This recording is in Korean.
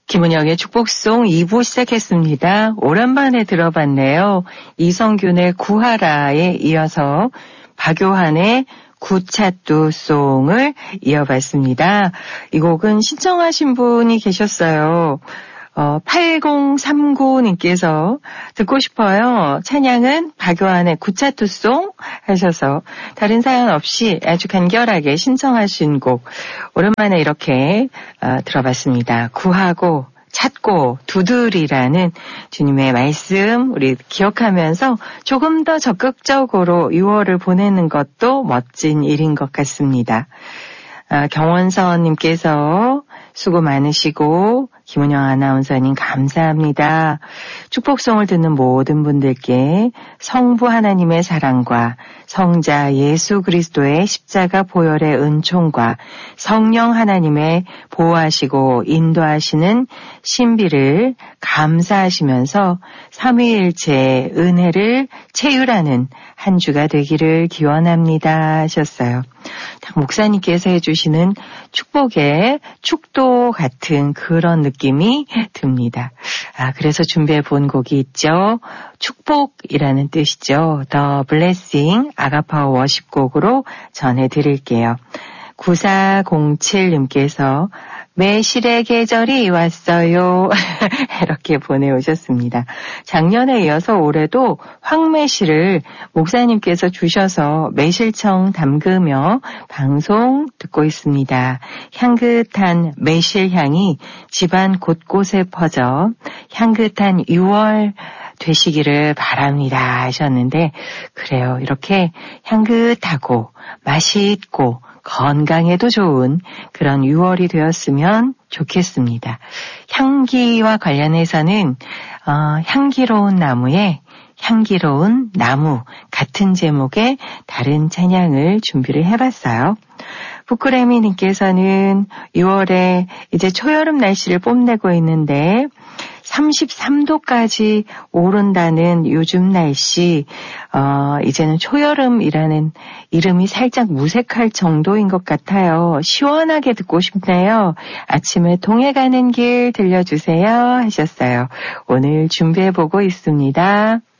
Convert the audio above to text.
김은영의 축복송 2부 시작했습니다. 오랜만에 들어봤네요. 이성균의 구하라에 이어서 박요한의 구차뚜송을 이어봤습니다. 이 곡은 신청하신 분이 계셨어요. 8039님께서 듣고 싶어요. 찬양은 박요한의 구차뚜송 하셔서 다른 사연 없이 아주 간결하게 신청하신 곡 오랜만에 이렇게 들어봤습니다. 구하고 찾고 두드리라는 주님의 말씀 우리 기억하면서 조금 더 적극적으로 6월을 보내는 것도 멋진 일인 것 같습니다. 경원서님께서 수고 많으시고 김은영 아나운서님 감사합니다. 축복송을 듣는 모든 분들께 성부 하나님의 사랑과 성자 예수 그리스도의 십자가 보혈의 은총과 성령 하나님의 보호하시고 인도하시는 신비를 감사하시면서 삼위일체의 은혜를 체휼하는 한 주가 되기를 기원합니다 하셨어요. 목사님께서 해주시는 축복의 축도 같은 그런 느낌이 듭니다. 그래서 준비해 본 곡이 있죠. 축복이라는 뜻이죠. The Blessing 아가파워 워십곡으로 전해드릴게요. 9407님께서 매실의 계절이 왔어요. 이렇게 보내오셨습니다. 작년에 이어서 올해도 황매실을 목사님께서 주셔서 매실청 담그며 방송 듣고 있습니다. 향긋한 매실향이 집안 곳곳에 퍼져 향긋한 6월 되시기를 바랍니다 하셨는데 그래요. 이렇게 향긋하고 맛있고 건강에도 좋은 그런 6월이 되었으면 좋겠습니다. 향기와 관련해서는 향기로운 나무에 향기로운 나무 같은 제목의 다른 찬양을 준비를 해봤어요. 부끄레미님께서는 6월에 이제 초여름 날씨를 뽐내고 있는데 33도까지 오른다는 요즘 날씨, 이제는 초여름이라는 이름이 살짝 무색할 정도인 것 같아요. 시원하게 듣고 싶네요. 아침에 동해 가는 길 들려주세요 하셨어요. 오늘 준비해보고 있습니다.